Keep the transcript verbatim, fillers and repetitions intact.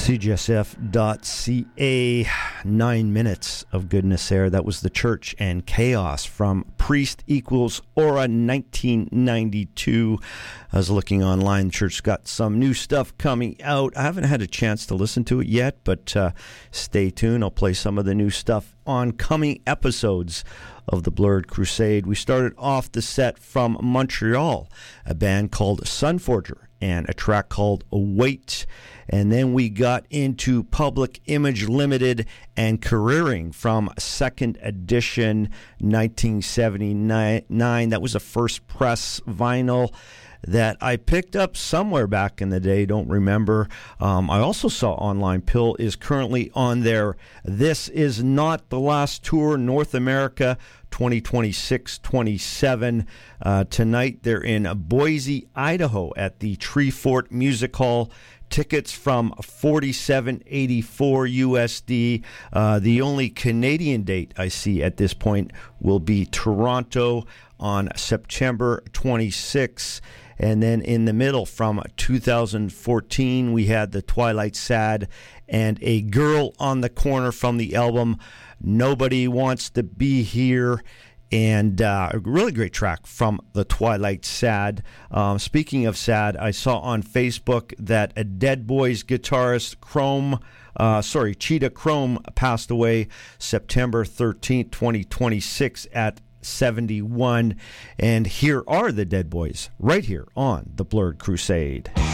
C G S F dot C A, nine minutes of goodness there. That was The Church and Chaos from Priest Equals Aura nineteen ninety-two. I was looking online. The Church's got some new stuff coming out. I haven't had a chance to listen to it yet, but uh, stay tuned. I'll play some of the new stuff on coming episodes of the Blurred Crusade. We started off the set from Montreal, a band called Sunforger, and a track called Await. And then we got into Public Image Limited and Careering from Second Edition nineteen seventy-nine. That was a first press vinyl that I picked up somewhere back in the day, don't remember. Um, I also saw online Pill is currently on their This Is Not the Last Tour North America twenty twenty-six twenty-seven. Uh, tonight they're in Boise, Idaho at the Treefort Music Hall. Tickets from forty-seven eighty-four U S D. Uh, the only Canadian date I see at this point will be Toronto on September twenty-sixth. And then in the middle, from two thousand fourteen, we had The Twilight Sad and A Girl on the Corner from the album Nobody Wants to Be Here. And uh, a really great track from The Twilight Sad. Um, speaking of sad, I saw on Facebook that a Dead Boys guitarist, Chrome, uh, sorry, Cheetah Chrome, passed away September thirteenth, twenty twenty-six at seventy-one. And here are the Dead Boys right here on The Blurred Crusade.